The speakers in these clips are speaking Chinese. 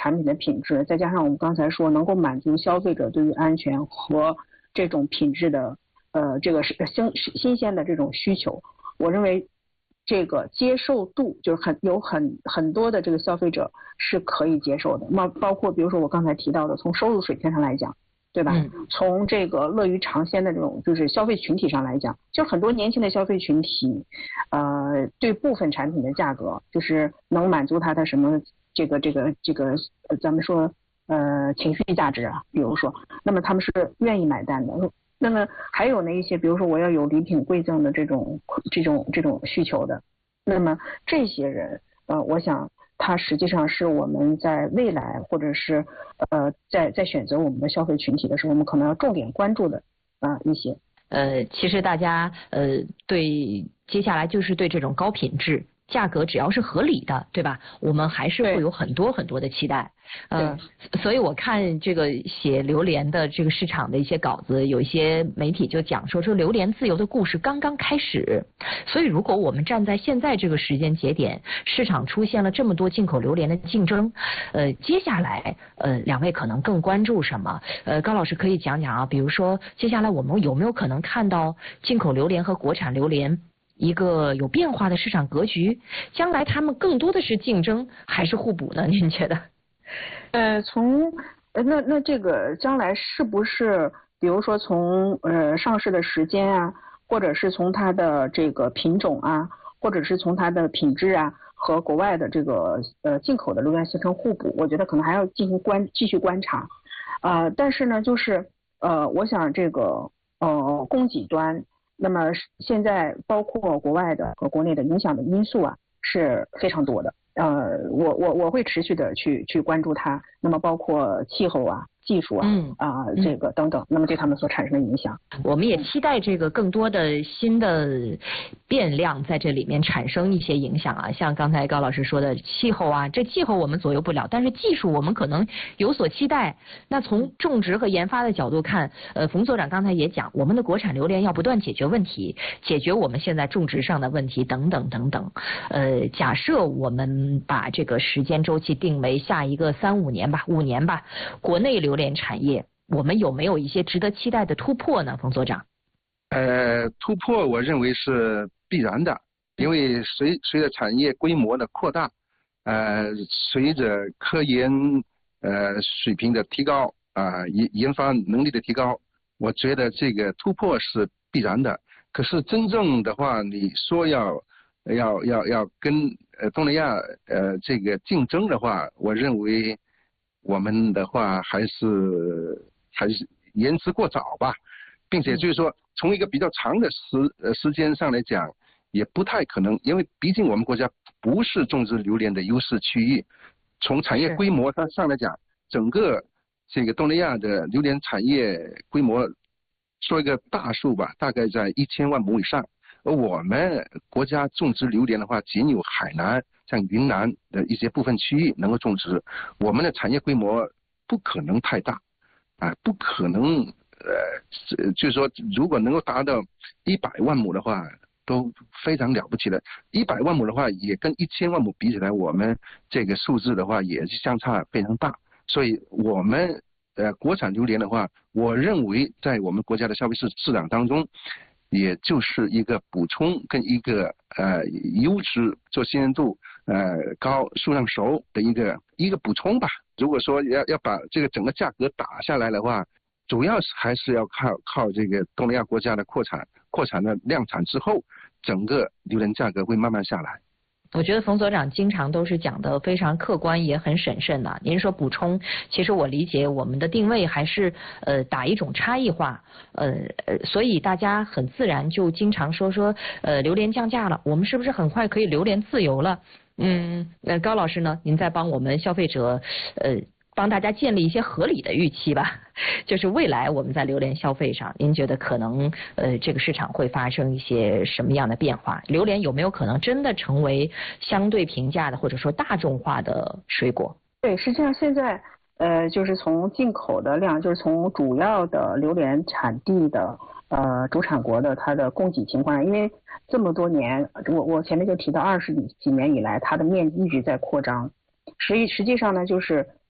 产品的品质，再加上我们刚才说能够满足消费者对于安全和这种品质的这个新鲜的这种需求，我认为这个接受度就是很多的这个消费者是可以接受的。那包括比如说我刚才提到的，从收入水平上来讲，对吧？从这个乐于尝鲜的这种就是消费群体上来讲，就很多年轻的消费群体，对部分产品的价格就是能满足他的什么这个咱们说情绪价值啊，比如说，那么他们是愿意买单的。那么还有呢一些，比如说我要有礼品馈赠的这种需求的，那么这些人我想它实际上是我们在未来或者是在选择我们的消费群体的时候，我们可能要重点关注的一些。 其实大家对接下来就是对这种高品质。价格只要是合理的，对吧？我们还是会有很多很多的期待。所以我看这个写榴莲的这个市场的一些稿子，有一些媒体就讲说，这榴莲自由的故事刚刚开始。所以如果我们站在现在这个时间节点，市场出现了这么多进口榴莲的竞争，接下来两位可能更关注什么？高老师可以讲讲啊，比如说接下来我们有没有可能看到进口榴莲和国产榴莲一个有变化的市场格局，将来他们更多的是竞争还是互补呢？您觉得？ 那这个将来是不是，比如说从上市的时间啊，或者是从它的这个品种啊，或者是从它的品质啊，和国外的这个进口的榴莲形成互补？我觉得可能还要继续观察。但是呢，就是我想这个供给端。那么现在包括国外的和国内的影响的因素啊是非常多的，我会持续的去关注它。那么包括气候啊、技术啊，这个等等，那么对他们所产生的影响， 我们也期待这个更多的新的变量在这里面产生一些影响啊。像刚才高老师说的气候啊，这气候我们左右不了，但是技术我们可能有所期待。那从种植和研发的角度看，冯所长刚才也讲，我们的国产榴莲要不断解决问题，解决我们现在种植上的问题等等等等。假设我们把这个时间周期定为下一个3-5年吧，5年吧，国内榴莲产业我们有没有一些值得期待的突破呢，冯所长？ 突破我认为是必然的，因为随着产业规模的扩大，随着科研水平的提高研发能力的提高，我觉得这个突破是必然的。可是真正的话，你说要跟东南亚这个竞争的话，我认为我们的话还是言之过早吧，并且就是说从一个比较长的时间上来讲，也不太可能，因为毕竟我们国家不是种植榴莲的优势区域，从产业规模上来讲，整个这个东南亚的榴莲产业规模，说一个大数吧，大概在1000万亩以上。而我们国家种植榴莲的话，仅有海南、像云南的一些部分区域能够种植，我们的产业规模不可能太大，不可能就是说，如果能够达到100万亩的话，都非常了不起的。100万亩的话，也跟1000万亩比起来，我们这个数字的话也是相差非常大。所以我们国产榴莲的话，我认为在我们国家的消费市场当中，也就是一个补充跟一个优质做鲜艳度高、数量熟的一个补充吧。如果说要把这个整个价格打下来的话，主要还是要靠这个东南亚国家的扩产的量产之后，整个榴莲价格会慢慢下来。 我觉得冯所长经常都是讲的非常客观也很审慎的。您说补充，其实我理解我们的定位还是打一种差异化，所以大家很自然就经常说榴莲降价了，我们是不是很快可以榴莲自由了？高老师呢，您再帮我们消费者帮大家建立一些合理的预期吧，就是未来我们在榴莲消费上，您觉得可能这个市场会发生一些什么样的变化？榴莲有没有可能真的成为相对平价的或者说大众化的水果？ 对，实际上现在就是从进口的量，就是从主要的榴莲产地的主产国的它的供给情况，因为这么多年，我前面就提到20几年以来，它的面积一直在扩张，实际上呢，就是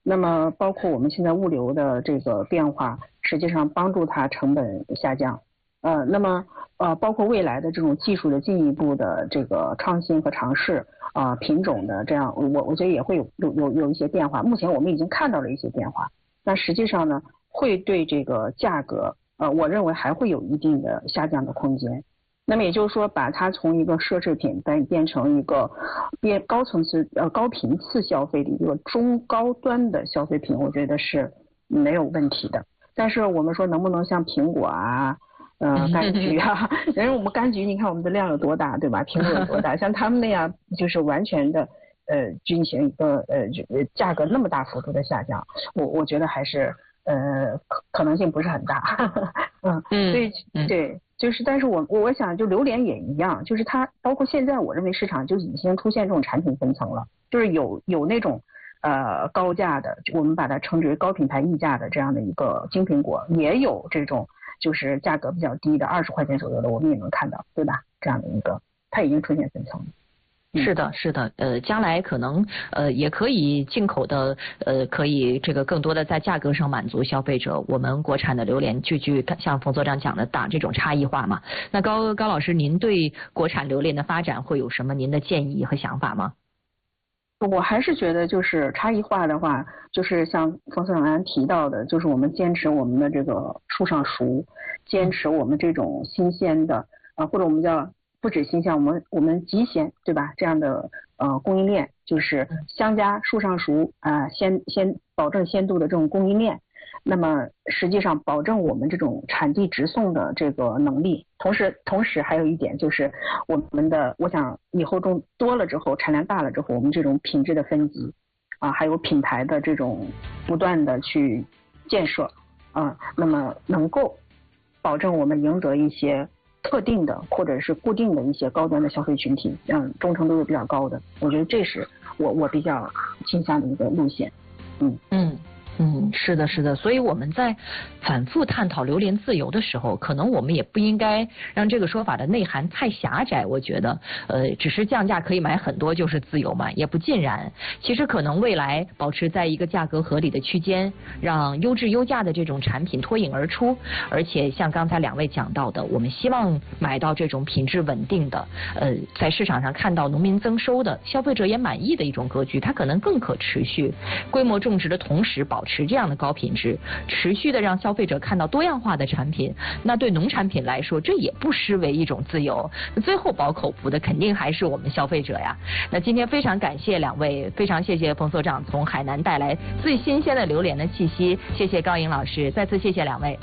那么包括我们现在物流的这个变化，实际上帮助它成本下降。那么包括未来的这种技术的进一步的这个创新和尝试，品种的这样，我觉得也会有一些变化。目前我们已经看到了一些变化，但实际上呢，会对这个价格，我认为还会有一定的下降的空间。那么也就是说，把它从一个奢侈品变成一个高层次高频次消费的一个中高端的消费品，我觉得是没有问题的。但是我们说能不能像苹果啊？柑橘啊，因为我们柑橘，你看我们的量有多大，对吧？苹果有多大？像他们那样，就是完全的进行一个价格那么大幅度的下降，我觉得还是可能性不是很大。所以对，就是但是我想就榴莲也一样，就是它包括现在我认为市场就已经出现这种产品分层了，就是有那种高价的，我们把它称之为高品牌溢价的这样的一个金苹果，也有这种。就是价格比较低的20块钱左右的，我们也能看到，对吧？这样的一个，它已经出现分层了。 是的，是的，将来可能也可以进口的，可以这个更多的在价格上满足消费者。我们国产的榴莲具像冯所长讲的打这种差异化嘛。那高老师，您对国产榴莲的发展会有什么您的建议和想法吗？ 我还是觉得就是差异化的话，就是像冯所长刚才提到的，就是我们坚持我们的这个树上熟，坚持我们这种新鲜的或者我们叫不止新鲜，我们极鲜，对吧？这样的供应链，就是乡家树上熟先保证鲜度的这种供应链。那么实际上保证我们这种产地直送的这个能力，同时还有一点就是我们的，我想以后种多了之后，产量大了之后，我们这种品质的分级还有品牌的这种不断的去建设那么能够保证我们赢得一些特定的或者是固定的一些高端的消费群体，忠诚度又比较高的，我觉得这是我比较倾向的一个路线。 是的，是的，所以我们在反复探讨榴莲自由的时候，可能我们也不应该让这个说法的内涵太狭窄。我觉得，只是降价可以买很多就是自由嘛，也不尽然。其实可能未来保持在一个价格合理的区间，让优质优价的这种产品脱颖而出。而且像刚才2位讲到的，我们希望买到这种品质稳定的，在市场上看到农民增收的，消费者也满意的一种格局，它可能更可持续。规模种植的同时保持这样的高品质，持续的让消费者看到多样化的产品，那对农产品来说，这也不失为一种自由。最后饱口福的肯定还是我们消费者呀。那今天非常感谢2位，非常谢谢冯所长从海南带来最新鲜的榴莲的气息，谢谢高颖老师，再次谢谢2位。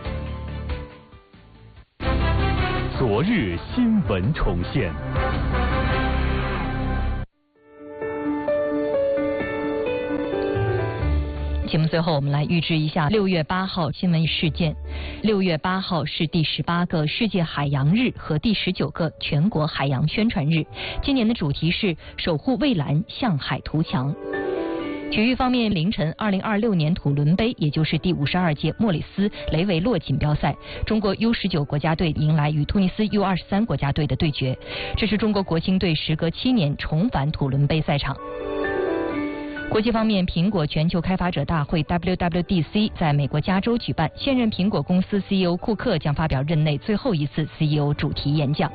昨日新闻重现。 节目最后，我们来预知一下6月8号新闻事件。6月8号是第18个世界海洋日和第19个全国海洋宣传日。今年的主题是守护蔚蓝，向海图强。体育方面，凌晨2026年土伦杯，也就是第52届莫里斯雷维洛锦标赛，中国 U19 国家队迎来与突尼斯 U23 国家队的对决。这是中国国青队时隔7年重返土伦杯赛场。国际方面，苹果全球开发者大会 WWDC 在美国加州举办，现任苹果公司 CEO 库克将发表任内最后一次 CEO 主题演讲。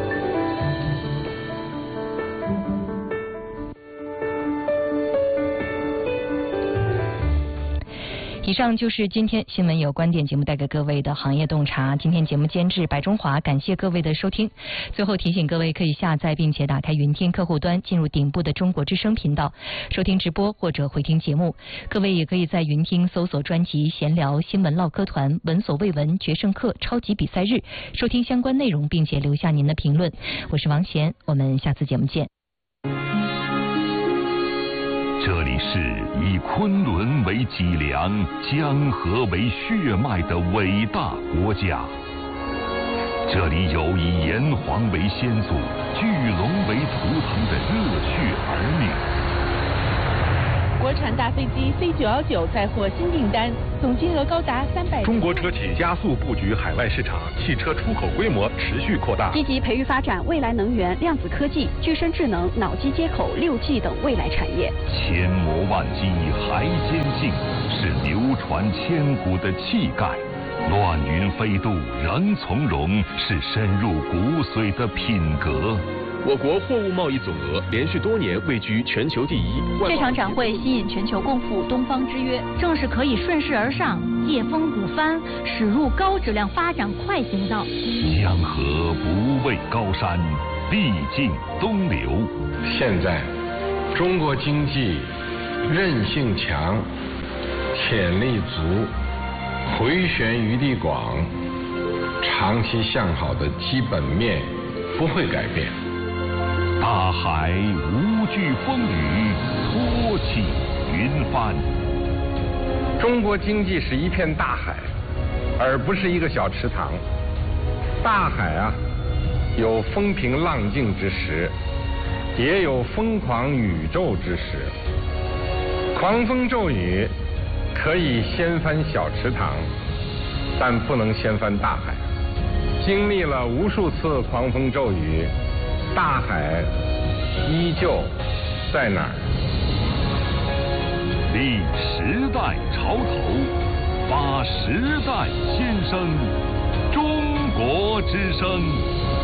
以上就是今天新闻有观点节目带给各位的行业洞察。今天节目监制白中华，感谢各位的收听。最后提醒各位，可以下载并且打开云听客户端，进入顶部的中国之声频道，收听直播或者回听节目。各位也可以在云听搜索专辑闲聊、新闻唠嗑团、闻所未闻、决胜课、超级比赛日，收听相关内容，并且留下您的评论。我是王贤，我们下次节目见。 这里是以昆仑为脊梁、江河为血脉的伟大国家。这里有以炎黄为先祖、巨龙为图腾的热血儿女。 国产大飞机 C919再获新订单，总金额高达300。 中国车企加速布局海外市场，汽车出口规模持续扩大， 积极培育发展未来能源、量子科技、具身智能、脑机接口、6G 等未来产业。 千磨万击还坚劲，是流传千古的气概。乱云飞渡仍从容，是深入骨髓的品格。 我国货物贸易总额连续多年位居全球第一。 这场展会吸引全球共赴东方之约，正是可以顺势而上，借风鼓帆，驶入高质量发展快行道。 江河不畏高山，必尽东流。 现在，中国经济韧性强，潜力足，回旋余地广，长期向好的基本面不会改变。 大海无惧风雨，托起云帆。 中国经济是一片大海，而不是一个小池塘。大海啊，有风平浪静之时，也有疯狂宇宙之时。狂风骤雨可以掀翻小池塘，但不能掀翻大海。经历了无数次狂风骤雨，大海依旧在哪儿？ 立时代潮头，发时代先声，中国之声。